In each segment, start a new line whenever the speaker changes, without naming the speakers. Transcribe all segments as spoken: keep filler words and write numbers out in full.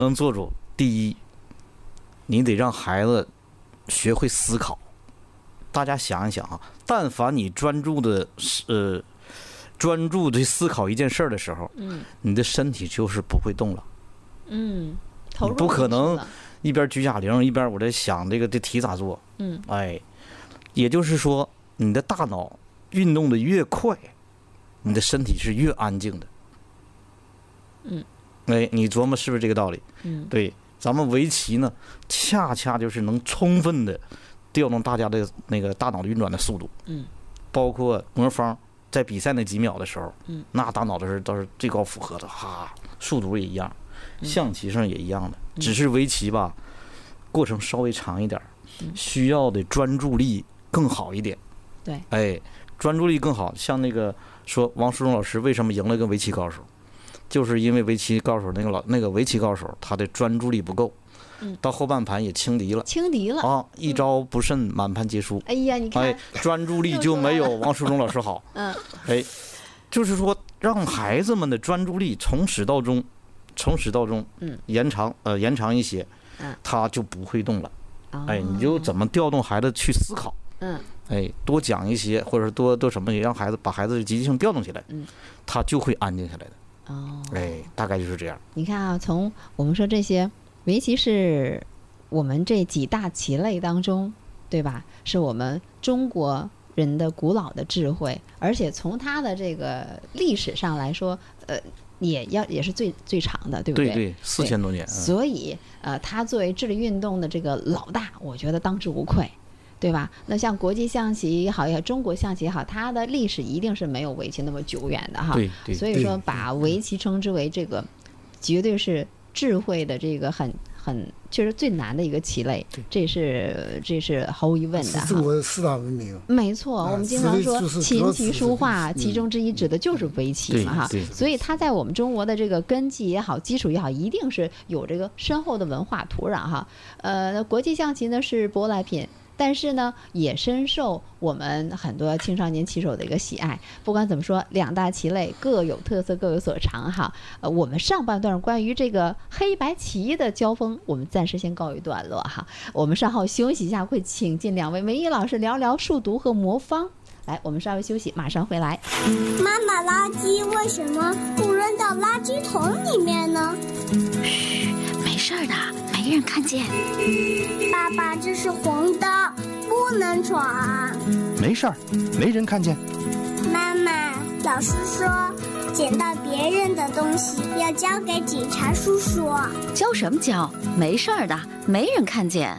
能做主，第一，你得让孩子学会思考。大家想一想啊，但凡你专注的呃专注的思考一件事儿的时候，嗯，你的身体就是不会动了。
嗯，投入
不可能一边举哑铃一边我在想这个这题咋做。
嗯，
哎，也就是说，你的大脑运动的越快，你的身体是越安静的。
嗯，
哎，你琢磨是不是这个道理？
嗯，
对，咱们围棋呢，恰恰就是能充分的调动大家的那个大脑的运转的速度。
嗯，
包括魔方在比赛那几秒的时候，
嗯，
那大脑都是都是最高负荷的，哈，速度也一样，象棋上也一样的，
嗯、
只是围棋吧，过程稍微长一点，嗯、需要的专注力更好一点。
对，
哎，专注力更好，像那个说王书中老师为什么赢了个围棋高手，就是因为围棋高手那个老那个围棋高手他的专注力不够。
嗯，
到后半盘也轻敌了，
轻敌了
啊！一招不慎，满盘皆输。
哎呀，你看，
哎，专注力就没有王书中老师好。
嗯，
哎，就是说，让孩子们的专注力从始到终，从始到终，
嗯，
延长呃延长一些，
嗯，
他就不会动了。
哦、
哎，你就怎么调动孩子去思考？
嗯，
哎，多讲一些，或者是多多什么，也让孩子把孩子的积极性调动起来，
嗯，
他就会安静下来的。
哦，
哎，大概就是这样。
你看啊，从我们说这些围棋是我们这几大棋类当中，对吧？是我们中国人的古老的智慧，而且从它的这个历史上来说，呃，也要也是最最长的，对不对？
对对，四千多年。
嗯、所以，呃，它作为智力运动的这个老大，我觉得当之无愧，对吧？那像国际象棋也好，也中国象棋也好，它的历史一定是没有围棋那么久远的哈。
对对。
所以说，把围棋称之为这个，绝对是智慧的这个很。很确实最难的一个棋类，这是这是毫无疑问的哈。
是中国四大文明。
没错，我们经常说琴棋书画，其中之一指的就是围棋嘛哈。所以它在我们中国的这个根基也好，基础也好，一定是有这个深厚的文化土壤哈。呃，国际象棋呢是舶来品。但是呢，也深受我们很多青少年棋手的一个喜爱。不管怎么说，两大棋类各有特色，各有所长哈。呃，我们上半段关于这个黑白棋的交锋，我们暂时先告一段落哈。我们稍后休息一下，会请进两位文艺老师聊聊数独和魔方。来，我们稍微休息，马上回来。
妈妈，垃圾为什么不扔到垃圾桶里面呢？
嘘，没事的，没人看见。
爸爸，这是红灯，不能闯。
没事儿，没人看见。
妈妈，老师说捡到别人的东西要交给警察叔叔。
交什么交？没事儿的，没人看见。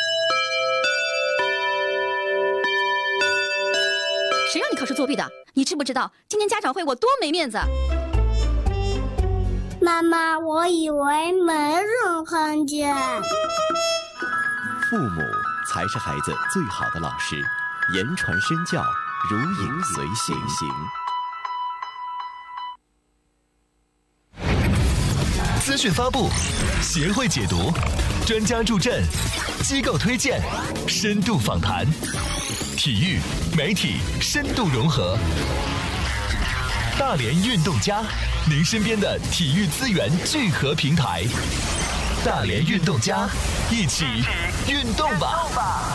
谁让你考试作弊的？你知不知道今天家长会我多没面子？
妈妈，我以为没人看见。
父母才是孩子最好的老师，言传身教，如影随形。
资讯发布，协会解读，专家助阵，机构推荐，深度访谈，体育媒体深度融合。大连运动家，您身边的体育资源聚合平台。大连运动家，一起运动吧！